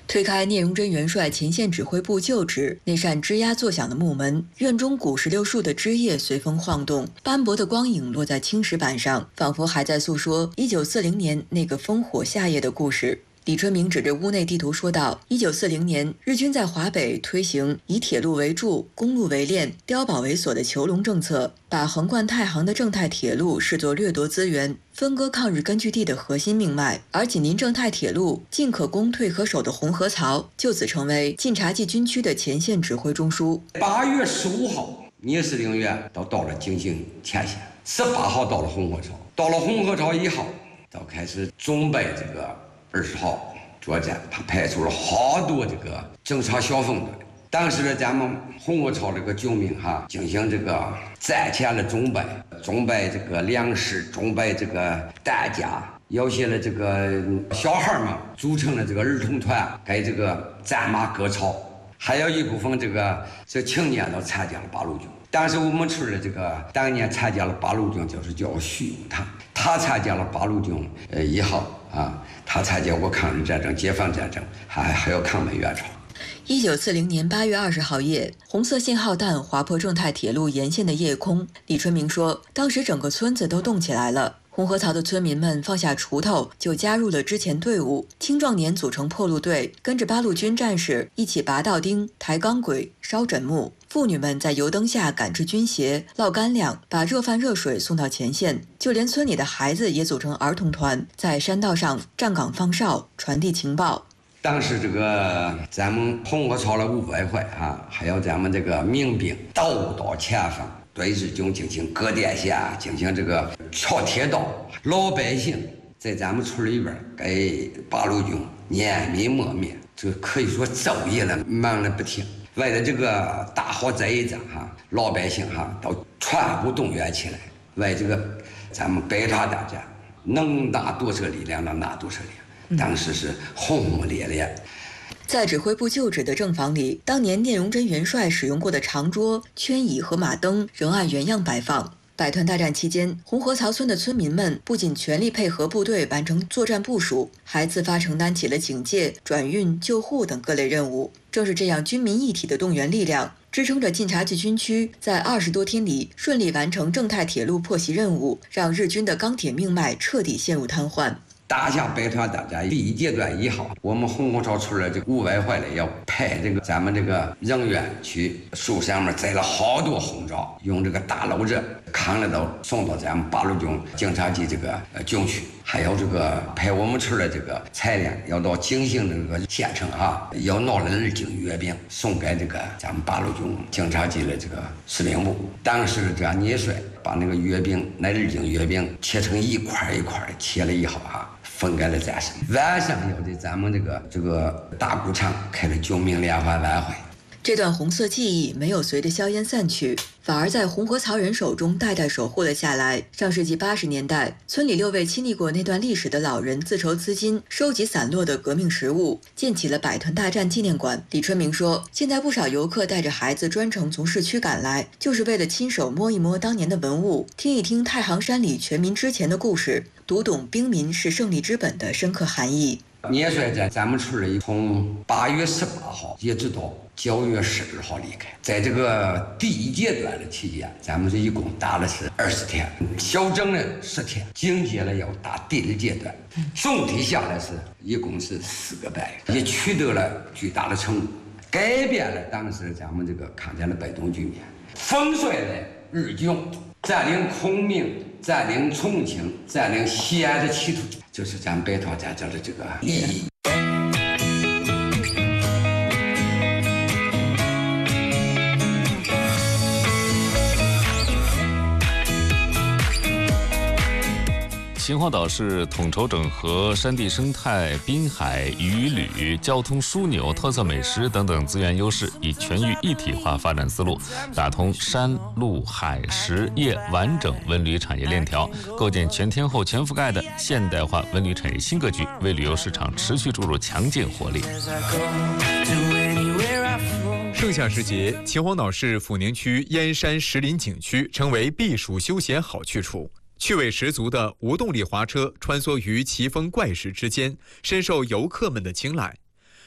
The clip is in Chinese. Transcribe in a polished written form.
推开聂荣臻元帅前线指挥部旧址，那扇吱呀作响的木门，院中古石榴树的枝叶随风晃动，斑驳的光影落在青石板上，仿佛还在诉说1940年那个烽火夏夜的故事。李春明指着屋内地图说道：“1940年，日军在华北推行以铁路为柱、公路为链、碉堡为锁的囚笼政策，把横贯太行的正太铁路视作掠夺资源、分割抗日根据地的核心命脉，而紧邻正太铁路、进可攻退可守的红河槽，就此成为晋察冀军区的前线指挥中枢。 8月15号，聂司令员到了京津前线，18号到了红河槽，到了红河槽以后，到开始准备这个20号作战，他派出了好多这个侦察小分队。当时呢，咱们红河槽这个军民进行这个战前的准备这个粮食，准备这个弹夹。有些的这个小孩们组成了这个儿童团，给这个战马割草，还有一部分这青年都参加了八路军。当时我们村的这个当年参加了八路军，就是叫徐永堂，他参加了八路军以后他参加过抗日战争、解放战争，还有抗美援朝。 1940年8月20号夜，红色信号弹划破正太铁路沿线的夜空。李春明说，当时整个村子都动起来了。红河槽的村民们放下锄头，就加入了之前队伍。青壮年组成破路队，跟着八路军战士一起拔道钉、抬钢轨、烧枕木。妇女们在油灯下赶制军鞋、烙干粮，把热饭热水送到前线。就连村里的孩子也组成儿童团，在山道上站岗放哨，传递情报。 当时这个咱们红河槽的务委会还有咱们这个民兵都到前方，对日军进行割电线，进行这个撬铁道。老百姓在咱们村里边给八路军念密默灭，这可以说昼夜的忙了不停。为了这个打好这一仗老百姓都全部动员起来，为这个咱们北伐大战能拿多少力量能拿多少力量。当时是轰轰烈烈。 在指挥部旧址的正房里，当年聂荣臻元帅使用过的长桌、圈椅和马灯仍按原样摆放。百团大战期间，红河槽村的村民们不仅全力配合部队完成作战部署，还自发承担起了警戒、转运、救护等各类任务。正是这样军民一体的动员力量，支撑着晋察冀军区在20多天里顺利完成正太铁路破袭任务，让日军的钢铁命脉彻底陷入瘫痪。 打下北团大战第一阶段以后，我们红河槽村的这个务委会呢，要派这个咱们这个人员去树上面栽了好多红枣，用这个大篓子扛了都送到咱们八路军晋察冀这个军区，还有这个派我们村的这个材料要到景兴这个县城要闹了日经阅兵，送给这个咱们八路军晋察冀的这个司令部。当时这样聂帅把那个阅兵那日经阅兵切成一块一块的切了以后分给了战士。晚上又在咱们这个大鼓场开了军民联欢晚会。 这段红色记忆没有随着硝烟散去，反而在红河槽人手中代代守护了下来。上世纪80年代，村里6位亲历过那段历史的老人自筹资金，收集散落的革命实物，建起了百团大战纪念馆。李春明说，现在不少游客带着孩子专程从市区赶来，就是为了亲手摸一摸当年的文物，听一听太行山里全民之前的故事，读懂兵民是胜利之本的深刻含义。 聂帅在咱们村里从8月18号一直到9月12号离开，在这个第一阶段的期间，咱们是一共打了是20天，休整了10天，紧接着要打第二阶段，总体下来是一共是4个半月，也取得了巨大的成果，改变了当时咱们这个抗战的被动局面，粉碎了日军占领昆明、占领重庆、占领西安的企图，就是咱们北团战争的这个意义。 秦皇岛是统筹整合山地生态、滨海、渔旅、交通枢纽、特色美食等等资源优势，以全域一体化发展思路，打通山陆海实业完整文旅产业链条，构建全天候、全覆盖的现代化文旅产业新格局，为旅游市场持续注入强劲活力。 盛夏时节，秦皇岛市抚宁区燕山石林景区成为避暑休闲好去处。趣味十足的无动力滑车穿梭于奇峰怪石之间，深受游客们的青睐。